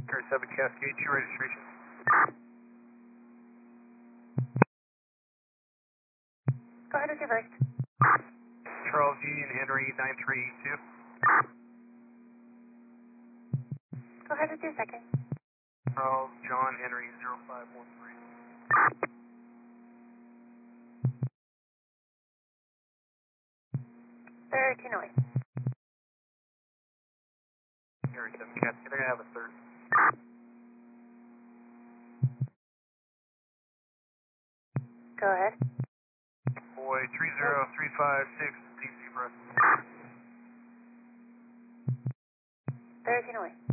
Air 7 Cascade, your registration. Go ahead with your first. Charles G and Henry 932. Go ahead with your second. Charles John Henry 0513. Third to noise. Air 7 Cascade, they're going to have a third. Go ahead. Boy 30356, DC breath. Third to noise.